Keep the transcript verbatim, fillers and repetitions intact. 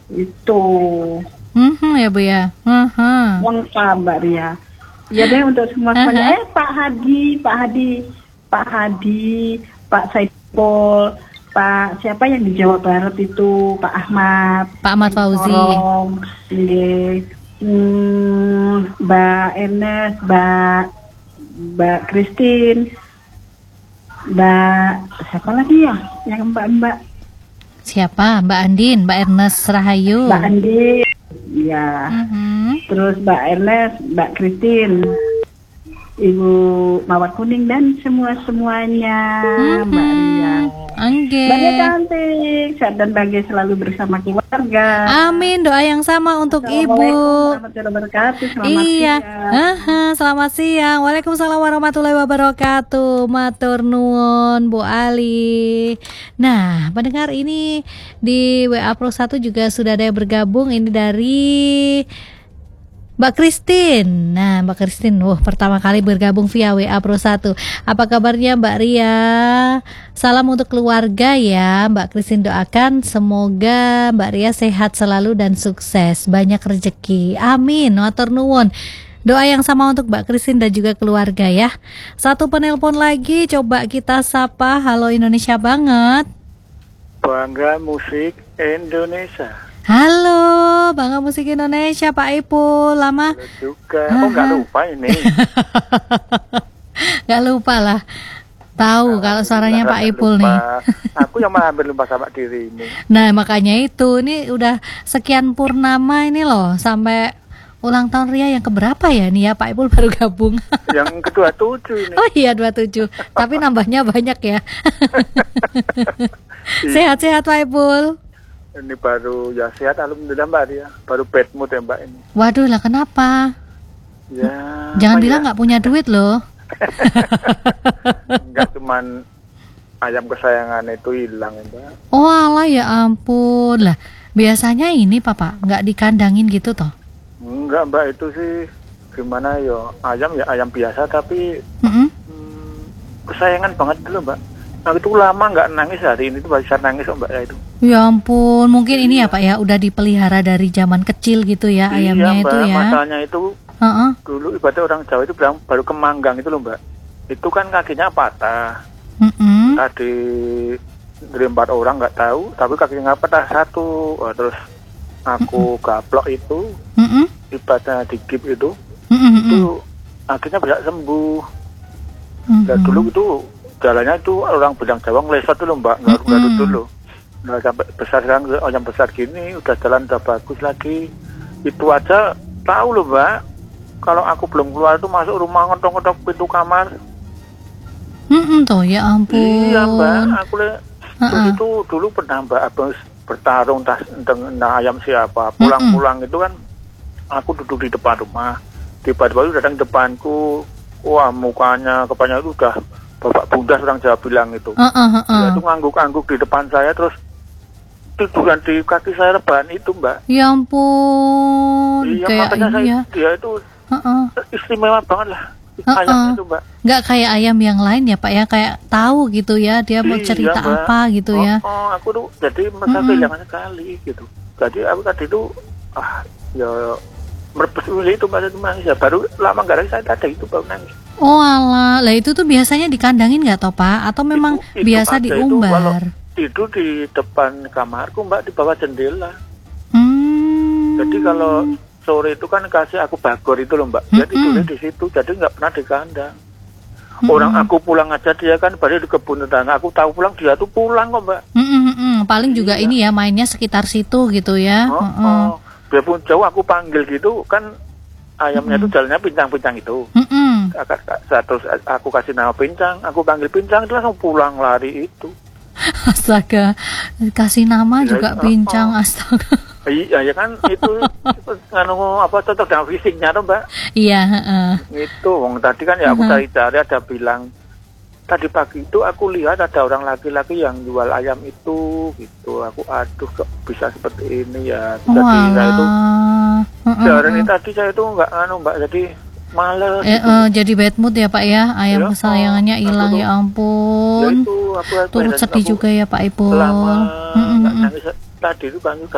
Itu Mhm, ya Bu ya. Aha. lengkap Mbak Ria. Ya deh untuk semua semuanya. Eh Pak Hadi, Pak Hadi, Pak Hadi, Pak Saiful, Pak siapa yang di Jawa Barat itu, Pak Ahmad, Pak Ahmad Fauzi. Sorong, nggih. Hmm, Mbak Enes, Mbak Mbak Christine, Mbak siapa lagi ya? Yang Mbak-mbak. Siapa? Mbak Andin, Mbak Ernest Rahayu. Mbak Andi, ya. Mhm. Terus Mbak Ernest, Mbak Christine, Ibu Mawar Kuning dan semua semuanya, Mbak Ria. Oke. Mbak Ria cantik, sehat dan bahagia selalu bersama keluarga. Amin, doa yang sama untuk Ibu. Assalamualaikum warahmatullahi wabarakatuh. Selamat Iya, siang. Aha, selamat siang. Waalaikumsalam warahmatullahi wabarakatuh. Matur nuwun Bu Ali. Nah, pendengar ini di W A Pro satu juga sudah ada yang bergabung. Ini dari Mbak Christine. Nah, Mbak Christine, wah pertama kali bergabung via W A Pro satu. Apa kabarnya Mbak Ria? Salam untuk keluarga ya. Mbak Christine doakan semoga Mbak Ria sehat selalu dan sukses, banyak rezeki. Amin. Matur nuwun. Doa yang sama untuk Mbak Christine dan juga keluarga ya. Satu penelpon lagi, coba kita sapa. Halo Indonesia banget. Bangga Musik Indonesia. Halo, Bangga Musik Indonesia, Pak Ipul. Lama Halo juga. Oh, nggak lupa ini. Gak lupa lah. Tahu kalau suaranya Pak Ipul nih. Aku yang malah hampir lupa sama diri ini. Nah, makanya itu. Ini udah sekian purnama ini loh. Sampai ulang tahun Ria yang keberapa ya nih ya, Pak Ipul baru gabung. Yang kedua tujuh ini. Oh iya, dua puluh tujuh. Tapi nambahnya banyak ya. Sehat-sehat Pak Ipul. Ini baru ya sehat alhamdulillah Mbak Ria. Baru bad mood ya Mbak ini. Waduh lah, kenapa? Ya. Jangan apa bilang ya? nggak punya duit loh. Enggak cuman ayam kesayangan itu hilang ya Mbak. Oh alah, ya ampun lah. Biasanya ini Papa nggak dikandangin gitu toh? Enggak Mbak, itu sih gimana ya, ayam ya ayam biasa tapi Mm-mm. hmm, kesayangan banget dulu Mbak. Nah itu lama nggak nangis, hari ini tuh bisa nangis Mbak ya itu. Ya ampun, mungkin ini ya Pak ya, udah dipelihara dari zaman kecil gitu ya ayamnya iya, Mbak, itu ya. masalahnya itu Uh-uh. dulu ibaratnya orang Jawa itu bilang baru kemanggang itu loh Mbak. Itu kan kakinya patah. Mm-mm. Tadi dari empat orang nggak tahu, tapi kakinya nggak patah satu. Wah, terus aku gaplok itu, Mm-mm. ibaratnya digip itu, Mm-mm. itu akhirnya bisa sembuh. Mm-mm. Dan dulu itu jalannya itu orang bilang Jawa ngelesot dulu Mbak, nggak Mm-mm. garut dulu. Nah sampai besar sekarang, oh, yang besar gini, udah jalan udah bagus lagi. Itu aja tahu loh Mbak. Kalau aku belum keluar itu masuk rumah ngetok-ngetok pintu kamar. Mm-mm, toh ya ampun. Iya Mbak, aku le, terus Uh-uh. itu dulu pernah Mbak abang bertarung tas dengan ayam siapa. Pulang-pulang itu kan aku duduk di depan rumah. Tiba-tiba itu datang depanku, wah mukanya kepalanya itu udah bapak bundas orang Jawa bilang itu. Uh-uh, uh-uh. Dia itu ngangguk-ngangguk di depan saya terus tiduran di kaki saya rebahan itu Mbak. Ya ampun. Iya Kayak makanya ini saya ya. dia itu Uh-uh. istimewa banget lah. Uh-uh. Ayamnya itu Mbak. Nggak kayak ayam yang lain ya Pak ya, kayak tahu gitu ya dia mau Iya, cerita Mbak. apa gitu oh, ya. Oh, aku tuh jadi merasa Mm-mm. kehilangan sekali gitu. Jadi aku tadi itu ah ya merebus uli itu Mbak, itu nangis ya. Baru lama nggak lagi saya tadi itu baru nangis. Oh alah, lah itu tuh biasanya dikandangin nggak toh Pak? Atau memang Itu- itu biasa ada itu kalau diumbar? tidur di depan kamarku Mbak, di bawah jendela. Hmm. Jadi kalau sore itu kan kasih aku bagor itu loh Mbak. Dia tidurnya di situ, jadi nggak pernah di kandang. Orang aku pulang aja dia kan baru di kebun tetangga. Aku tahu pulang dia tuh pulang kok Mbak. Mm-mm-mm. Paling juga Iya. ini ya mainnya sekitar situ gitu ya. Oh, Mm-mm. oh. Biarpun jauh aku panggil gitu kan ayamnya tuh jalannya pincang-pincang itu. Mm-mm. Aku, terus aku kasih nama pincang, aku panggil pincang itu langsung pulang lari itu. Astaga, kasih nama Ya, juga oh, pincang, oh. astaga. Iya ya kan itu nganu apa cocok dengan fisiknya tuh Mbak. Iya, heeh. Itu wong tadi kan ya aku Mhm. cari-cari ada bilang tadi pagi itu aku lihat ada orang laki-laki yang jual ayam itu gitu. Aku aduh kok bisa seperti ini ya. Jadi saya itu Walah. sehari ini tadi saya itu nggak anu Mbak, jadi males. Eh, gitu. eh, jadi bad mood ya Pak ya, ayam Ya, kesayangannya oh, hilang aku ya tuh- Ya ampun. itu aku Turut sedih juga ya Pak Ipul. selama Mm-mm, nggak mm-mm. nangis tadi itu kan